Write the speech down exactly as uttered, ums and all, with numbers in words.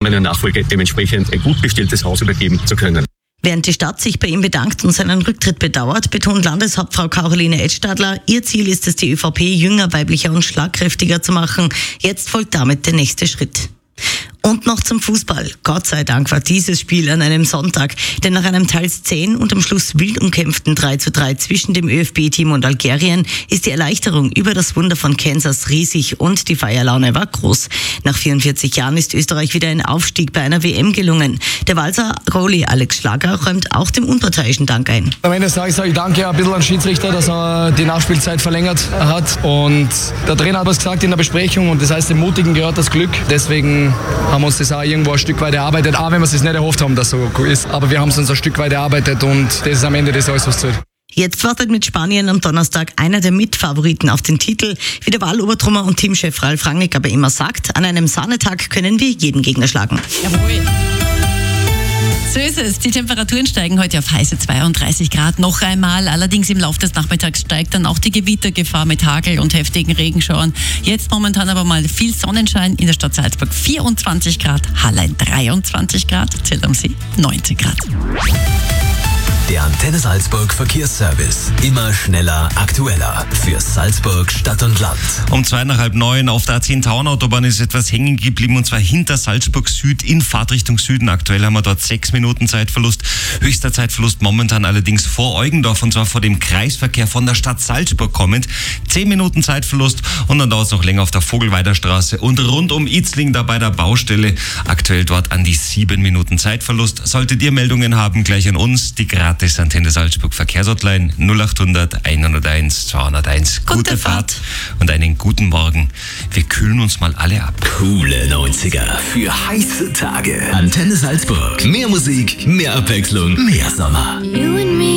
meiner Nachfolge dementsprechend ein gut bestelltes Haus übergeben zu können. Während die Stadt sich bei ihm bedankt und seinen Rücktritt bedauert, betont Landeshauptfrau Caroline Edstadler, ihr Ziel ist es, die ÖVP jünger, weiblicher und schlagkräftiger zu machen. Jetzt folgt damit der nächste Schritt. Und noch zum Fußball. Gott sei Dank war dieses Spiel an einem Sonntag, denn nach einem teils zähen und am Schluss wild umkämpften drei zu drei zwischen dem ÖFB-Team und Algerien ist die Erleichterung über das Wunder von Kansas riesig und die Feierlaune war groß. Nach vierundvierzig Jahren ist Österreich wieder ein Aufstieg bei einer W M gelungen. Der Walser Goalie Alex Schlager räumt auch dem unparteiischen Dank ein. Am Ende sage ich, sage ich danke ein bisschen an den Schiedsrichter, dass er die Nachspielzeit verlängert hat. Und der Trainer hat was gesagt in der Besprechung und das heißt, dem Mutigen gehört das Glück. Deswegen haben wir uns das auch irgendwo ein Stück weit erarbeitet, auch wenn wir es nicht erhofft haben, dass es so ist. Aber wir haben es uns ein Stück weit erarbeitet und das ist am Ende das alles, was zählt. Jetzt wartet mit Spanien am Donnerstag einer der Mitfavoriten auf den Titel. Wie der Wahlobertrummer und Teamchef Ralf Rangnick aber immer sagt, an einem Sahnetag können wir jeden Gegner schlagen. Jawohl. So ist es. Die Temperaturen steigen heute auf heiße zweiunddreißig Grad noch einmal. Allerdings im Laufe des Nachmittags steigt dann auch die Gewittergefahr mit Hagel und heftigen Regenschauern. Jetzt momentan aber mal viel Sonnenschein in der Stadt Salzburg. vierundzwanzig Grad, Hallein dreiundzwanzig Grad, Zell am See neunzehn Grad. Der Antenne Salzburg Verkehrsservice. Immer schneller, aktueller. Für Salzburg, Stadt und Land. Um zwei nach halb neun auf der A zehn Tauern-Autobahn ist etwas hängen geblieben und zwar hinter Salzburg Süd in Fahrtrichtung Süden. Aktuell haben wir dort sechs Minuten Zeitverlust. Höchster Zeitverlust momentan allerdings vor Eugendorf und zwar vor dem Kreisverkehr von der Stadt Salzburg kommend. Zehn Minuten Zeitverlust und dann dauert es noch länger auf der Vogelweiderstraße und rund um Itzling da bei der Baustelle. Aktuell dort an die sieben Minuten Zeitverlust. Solltet ihr Meldungen haben, gleich an uns. Die gratis Antenne Salzburg Verkehrshotline null acht hundert einhunderteins zweihunderteins. Gute, Gute Fahrt. Fahrt und einen guten Morgen. Wir kühlen uns mal alle ab. Coole neunziger für heiße Tage. Antenne Salzburg. Mehr Musik, mehr Abwechslung, mehr Sommer. You and me.